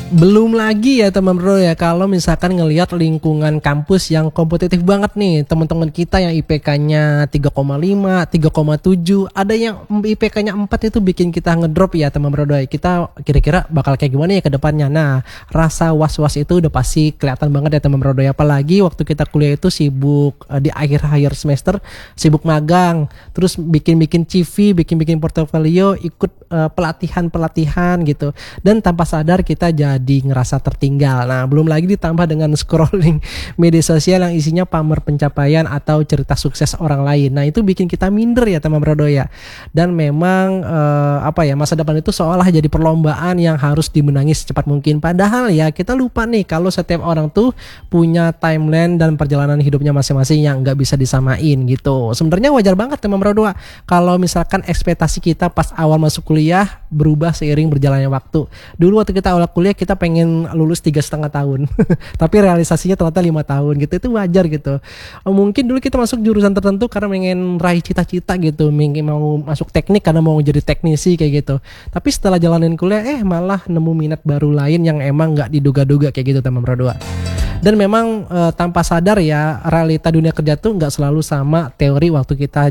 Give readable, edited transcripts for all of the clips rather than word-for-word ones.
Belum lagi ya teman bro ya, kalau misalkan ngelihat lingkungan kampus yang kompetitif banget nih, teman-teman kita yang IPK-nya 3,5, 3,7, ada yang IPK-nya 4 itu bikin kita ngedrop ya teman bro. Kita kira-kira bakal kayak gimana ya ke depannya. Nah, rasa was-was itu udah pasti kelihatan banget ya teman bro. Apalagi waktu kita kuliah itu sibuk di akhir semester, sibuk magang, terus bikin-bikin CV, bikin-bikin portofolio, ikut pelatihan-pelatihan gitu. Dan tanpa sadar kita jadi ngerasa tertinggal. Nah, belum lagi ditambah dengan scrolling media sosial yang isinya pamer pencapaian atau cerita sukses orang lain. Nah, itu bikin kita minder ya teman Brodo ya. Dan memang masa depan itu seolah jadi perlombaan yang harus dimenangi secepat mungkin. Padahal ya kita lupa nih kalau setiap orang tuh punya timeline dan perjalanan hidupnya masing-masing yang nggak bisa disamain gitu. Sebenarnya wajar banget teman Brodo kalau misalkan ekspektasi kita pas awal masuk kuliah berubah seiring berjalannya waktu. Dulu waktu kita awal kuliah kita pengen lulus 3,5 tahun tapi realisasinya ternyata 5 tahun gitu. Itu wajar gitu. Mungkin dulu kita masuk jurusan tertentu karena pengen raih cita-cita gitu, mau masuk teknik karena mau jadi teknisi kayak gitu. Tapi setelah jalanin kuliah malah nemu minat baru lain yang emang gak diduga-duga kayak gitu teman berdua. Dan memang tanpa sadar ya, realita dunia kerja tuh nggak selalu sama teori waktu kita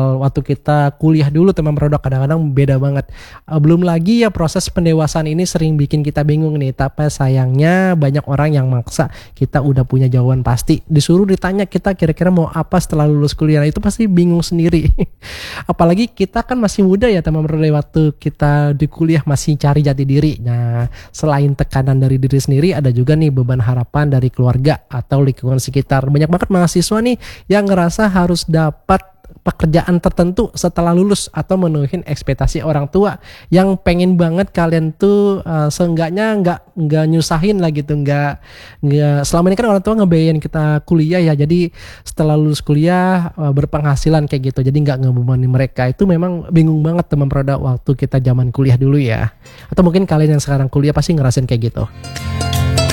kuliah dulu teman produk, kadang-kadang beda banget. Belum lagi ya proses pendewasaan ini sering bikin kita bingung nih. Tapi sayangnya banyak orang yang maksa kita udah punya jawaban pasti, disuruh ditanya kita kira-kira mau apa setelah lulus kuliah. Nah, itu pasti bingung sendiri. Apalagi kita kan masih muda ya teman produk, waktu kita di kuliah masih cari jati diri. Nah, selain tekanan dari diri sendiri, ada juga nih beban harapan dari keluarga atau lingkungan sekitar. Banyak banget mahasiswa nih yang ngerasa harus dapat pekerjaan tertentu setelah lulus atau menuhin ekspektasi orang tua yang pengen banget kalian tuh seenggaknya nggak nyusahin lah gitu, nggak selama ini kan orang tua ngebiayain kita kuliah ya, jadi setelah lulus kuliah berpenghasilan kayak gitu, jadi nggak ngebebani mereka. Itu memang bingung banget teman produk waktu kita zaman kuliah dulu ya, atau mungkin kalian yang sekarang kuliah pasti ngerasain kayak gitu.